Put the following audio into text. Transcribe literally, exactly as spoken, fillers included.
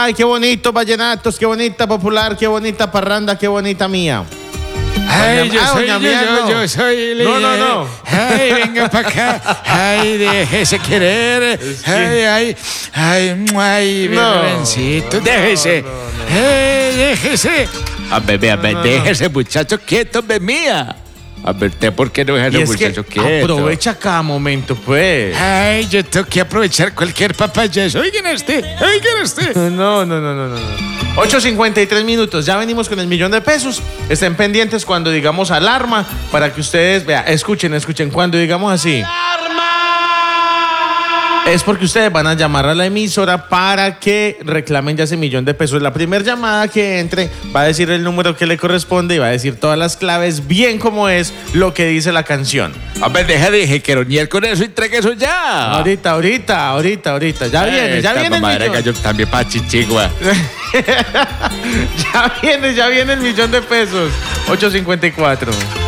Ay, qué bonito vallenatos, qué bonita popular, qué bonita parranda, qué bonita mía. Ay, yo Ah, soy, doña yo, Mía, yo, no. yo soy... No, no, no. Ay, venga para acá. Ay, déjese querer. Ay, ay, ay, ay, No. Berbencito, déjese. Ay, déjese. A ver, vea, ve, déjese, muchacho quieto, ve mía. A ver, ¿usted por qué no deja Y ese es que muchacho quieto? aprovecha cada momento, pues. Ay, yo tengo que aprovechar cualquier papayazo. Oigan este, oigan este. No, no, no, no, no. ocho cincuenta y tres minutos, ya venimos con el millón de pesos. Estén pendientes cuando digamos alarma para que ustedes, vea, escuchen, escuchen, cuando digamos así. Es porque ustedes van a llamar a la emisora para que reclamen ya ese millón de pesos. La primera llamada que entre va a decir el número que le corresponde y va a decir todas las claves bien como es lo que dice la canción. A ver, deja de jequeronear con eso y entregue eso ya. Ahorita, ahorita, ahorita, ahorita. Ya viene, ya Esta viene el mamadera millón. gallo también para chichigua. Ya viene, ya viene el millón de pesos. ocho cincuenta y cuatro.